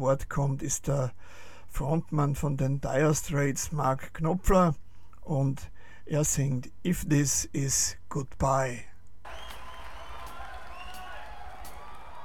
Wort kommt, ist der Frontmann von den Dire Straits, Mark Knopfler, und er singt If This Is Goodbye.